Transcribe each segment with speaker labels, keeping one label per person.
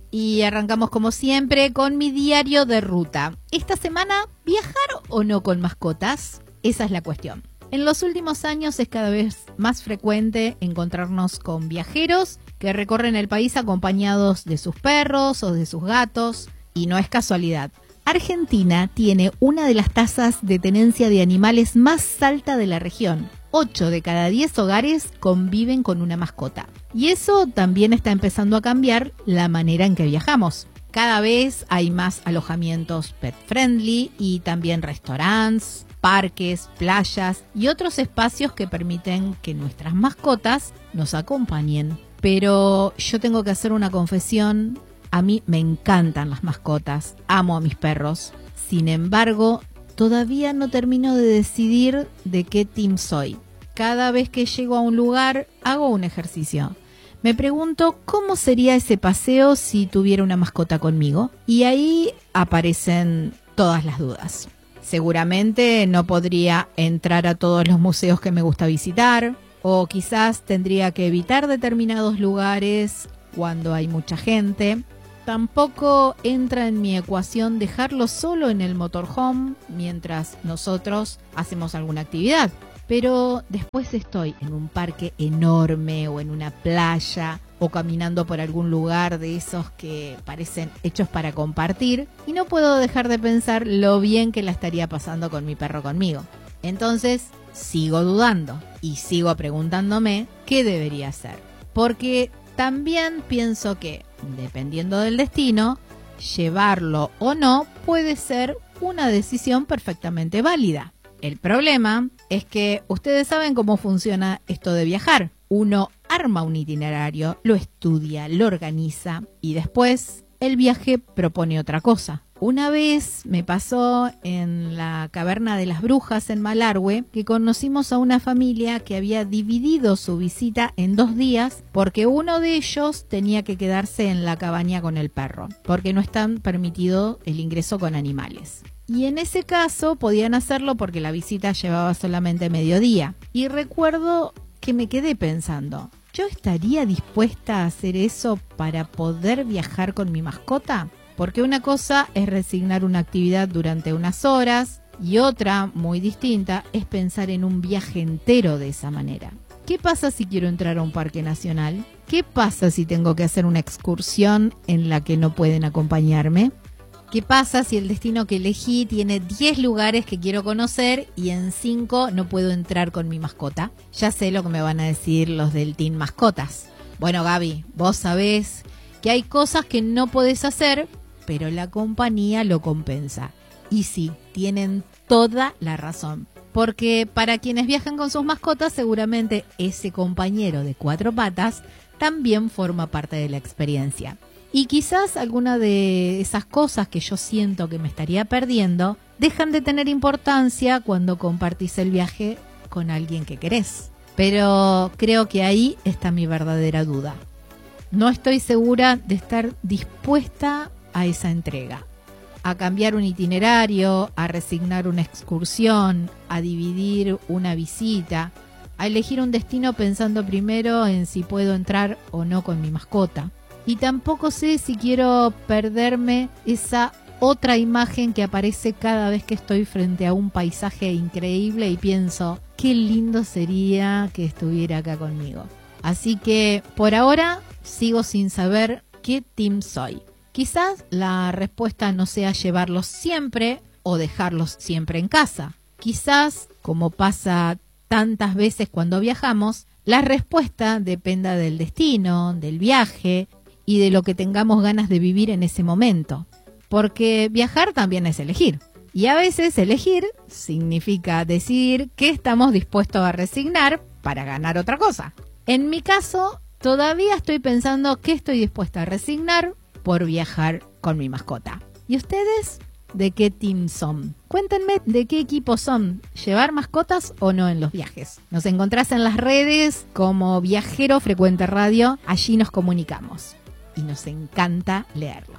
Speaker 1: Y arrancamos como siempre con mi diario de ruta. Esta semana, ¿viajar o no con mascotas? Esa es la cuestión. En los últimos años es cada vez más frecuente encontrarnos con viajeros que recorren el país acompañados de sus perros o de sus gatos. Y no es casualidad. Argentina tiene una de las tasas de tenencia de animales más alta de la región. 8 de cada 10 hogares conviven con una mascota. Y eso también está empezando a cambiar la manera en que viajamos. Cada vez hay más alojamientos pet friendly y también restaurantes, parques, playas y otros espacios que permiten que nuestras mascotas nos acompañen. Pero yo tengo que hacer una confesión. A mí me encantan las mascotas, amo a mis perros. Sin embargo, todavía no termino de decidir de qué team soy. Cada vez que llego a un lugar, hago un ejercicio. Me pregunto cómo sería ese paseo si tuviera una mascota conmigo. Y ahí aparecen todas las dudas. Seguramente no podría entrar a todos los museos que me gusta visitar. O quizás tendría que evitar determinados lugares cuando hay mucha gente. Tampoco entra en mi ecuación dejarlo solo en el motorhome mientras nosotros hacemos alguna actividad. Pero después estoy en un parque enorme o en una playa o caminando por algún lugar de esos que parecen hechos para compartir y no puedo dejar de pensar lo bien que la estaría pasando con mi perro conmigo. Entonces sigo dudando y sigo preguntándome qué debería hacer. Porque también pienso que, dependiendo del destino, llevarlo o no puede ser una decisión perfectamente válida. El problema es que ustedes saben cómo funciona esto de viajar. Uno arma un itinerario, lo estudia, lo organiza y después el viaje propone otra cosa. Una vez me pasó en la Caverna de las Brujas en Malargüe que conocimos a una familia que había dividido su visita en 2 días porque uno de ellos tenía que quedarse en la cabaña con el perro, porque no está permitido el ingreso con animales. Y en ese caso podían hacerlo porque la visita llevaba solamente mediodía. Y recuerdo que me quedé pensando, ¿yo estaría dispuesta a hacer eso para poder viajar con mi mascota? Porque una cosa es resignar una actividad durante unas horas y otra, muy distinta, es pensar en un viaje entero de esa manera. ¿Qué pasa si quiero entrar a un parque nacional? ¿Qué pasa si tengo que hacer una excursión en la que no pueden acompañarme? ¿Qué pasa si el destino que elegí tiene 10 lugares que quiero conocer y en 5 no puedo entrar con mi mascota? Ya sé lo que me van a decir los del Team Mascotas. Bueno, Gaby, vos sabés que hay cosas que no podés hacer, pero la compañía lo compensa. Y sí, tienen toda la razón. Porque para quienes viajan con sus mascotas, seguramente ese compañero de 4 patas también forma parte de la experiencia. Y quizás alguna de esas cosas que yo siento que me estaría perdiendo dejan de tener importancia cuando compartís el viaje con alguien que querés. Pero creo que ahí está mi verdadera duda. No estoy segura de estar dispuesta a esa entrega, a cambiar un itinerario, a resignar una excursión, a dividir una visita, a elegir un destino pensando primero en si puedo entrar o no con mi mascota. Y tampoco sé si quiero perderme esa otra imagen que aparece cada vez que estoy frente a un paisaje increíble y pienso, qué lindo sería que estuviera acá conmigo. Así que por ahora sigo sin saber qué team soy. Quizás la respuesta no sea llevarlos siempre o dejarlos siempre en casa. Quizás, como pasa tantas veces cuando viajamos, la respuesta dependa del destino, del viaje y de lo que tengamos ganas de vivir en ese momento. Porque viajar también es elegir. Y a veces elegir significa decidir qué estamos dispuestos a resignar para ganar otra cosa. En mi caso, todavía estoy pensando qué estoy dispuesta a resignar por viajar con mi mascota. ¿Y ustedes de qué team son? Cuéntenme de qué equipo son, llevar mascotas o no en los viajes. Nos encontrás en las redes como Viajero Frecuente Radio, allí nos comunicamos y nos encanta leerlos.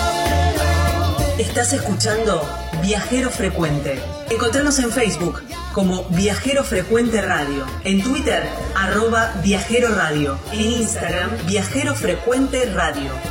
Speaker 2: Estás escuchando Viajero Frecuente. Encontranos en Facebook como Viajero Frecuente Radio. En Twitter, @Viajero Radio. En Instagram, Viajero Frecuente Radio.